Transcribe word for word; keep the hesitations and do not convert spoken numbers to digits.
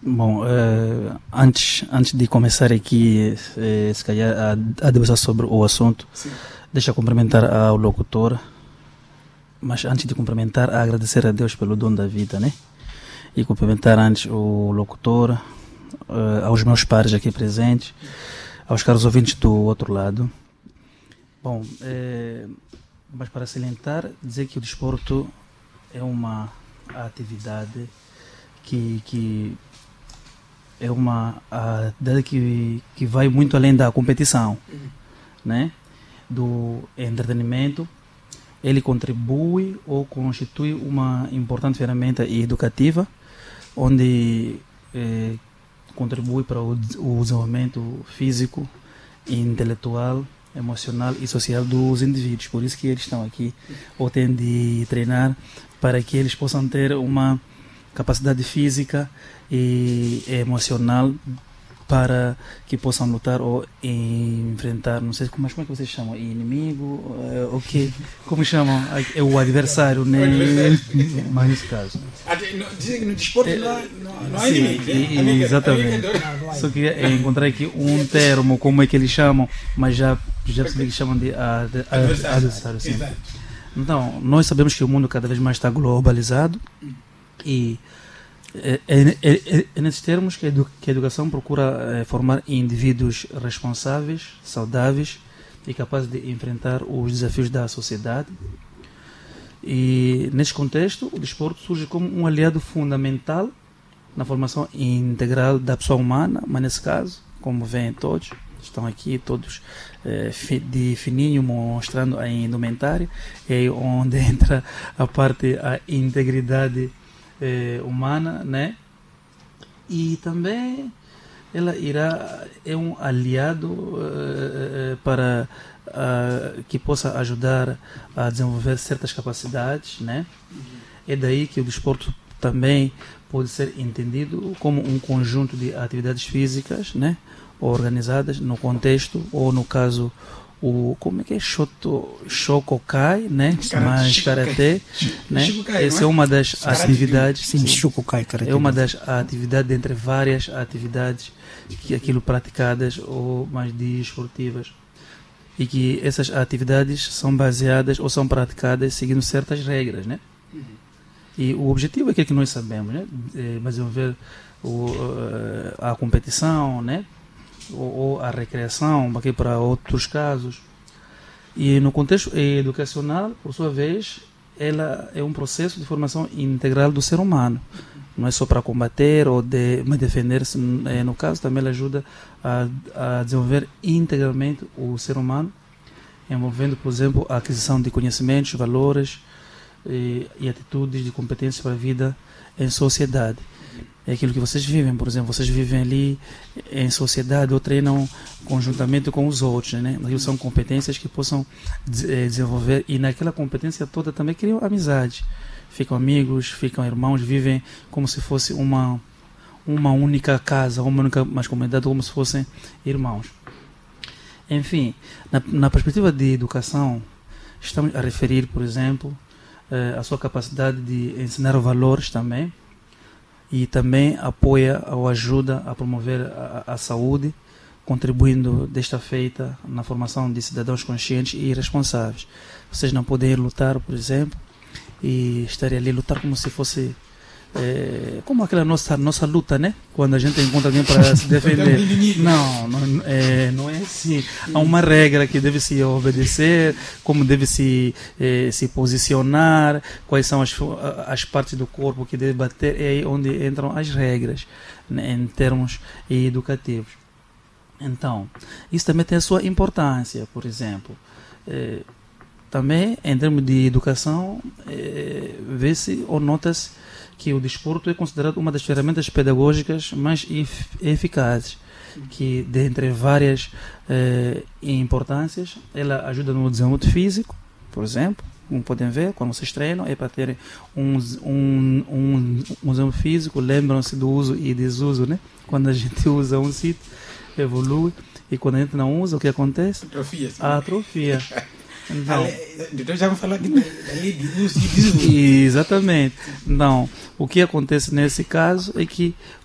Bom, uh, antes, antes de começar aqui, uh, se calhar, a, a debater sobre o assunto, sim, deixa eu cumprimentar ao locutor, mas antes de cumprimentar, agradecer a Deus pelo dom da vida, né? E cumprimentar antes o locutor, uh, aos meus pares aqui presentes, aos caros ouvintes do outro lado. Bom, é, mas para salientar, dizer que o desporto é uma atividade que, que é uma atividade que, que vai muito além da competição, uhum, né? Do entretenimento. Ele contribui ou constitui uma importante ferramenta educativa, onde é, contribui para o, o desenvolvimento físico, intelectual, emocional e social dos indivíduos. Por isso que eles estão aqui, ou têm de treinar para que eles possam ter uma capacidade física e emocional para que possam lutar ou enfrentar, não sei como, como é que vocês chamam, inimigo, o que, como chamam, é o adversário, né? Mas nesse caso. Dizem que no desporto é, não, não, não há sim, inimigo, e, né? Exatamente. Só que encontrar aqui um termo, como é que eles chamam, mas já, já percebi que chamam de ad, ad, adversário. Sim. Então, nós sabemos que o mundo cada vez mais está globalizado e É, é, é, é nesses termos que a, edu, que a educação procura é, formar indivíduos responsáveis, saudáveis e capazes de enfrentar os desafios da sociedade. E nesse contexto, o desporto surge como um aliado fundamental na formação integral da pessoa humana, mas nesse caso, como veem todos, estão aqui todos é, de fininho mostrando a indumentária, é onde entra a parte, a integridade É, humana, né? E também ela irá é um aliado uh, para uh, que possa ajudar a desenvolver certas capacidades, né? É daí que o desporto também pode ser entendido como um conjunto de atividades físicas, né? Organizadas no contexto ou no caso o como é que é Shoto, Shokokai, né? Mas karatê, né? Essa é uma das atividades, sim, Shokokai, karatê. É uma das atividades entre várias atividades que aquilo praticadas ou mais desportivas. E que essas atividades são baseadas ou são praticadas seguindo certas regras, né? E o objetivo é aquilo que nós sabemos, né? É desenvolver o, a competição, né? Ou, ou a recreação, aqui para outros casos. E no contexto educacional, por sua vez, ela é um processo de formação integral do ser humano. Não é só para combater ou de, mas defender-se. No caso, também ela ajuda a, a desenvolver integralmente o ser humano, envolvendo, por exemplo, a aquisição de conhecimentos, valores e, e atitudes de competência para a vida em sociedade. É aquilo que vocês vivem, por exemplo, vocês vivem ali em sociedade ou treinam conjuntamente com os outros, né? Aquilo são competências que possam desenvolver e naquela competência toda também criam amizade. Ficam amigos, ficam irmãos, vivem como se fosse uma, uma única casa, uma única mais comunidade, como se fossem irmãos. Enfim, na, na perspectiva de educação, estamos a referir, por exemplo, a sua capacidade de ensinar valores também, e também apoia ou ajuda a promover a, a saúde, contribuindo desta feita na formação de cidadãos conscientes e responsáveis. Vocês não podem ir lutar, por exemplo, e estarem ali lutar como se fosse é, como aquela nossa nossa luta, né? Quando a gente encontra alguém para se defender. Não, não é, não é assim. Há uma regra que deve se obedecer, como deve se é, se posicionar, quais são as as partes do corpo que deve bater, é aí onde entram as regras, né, em termos educativos. Então, isso também tem a sua importância, por exemplo. É, também, em termos de educação, é, vê-se ou nota-se que o desporto é considerado uma das ferramentas pedagógicas mais eficazes, que dentre várias eh, importâncias, ela ajuda no desenvolvimento físico, por exemplo, como podem ver, quando vocês treinam, é para ter um, um, um, um desenvolvimento físico, lembram-se do uso e desuso, né? Quando a gente usa um sítio, evolui, e quando a gente não usa, o que acontece? Atrofia. Sim. A atrofia. Então, então já vou falar que ali de uso e desuso. Exatamente. Então, o que acontece nesse caso é que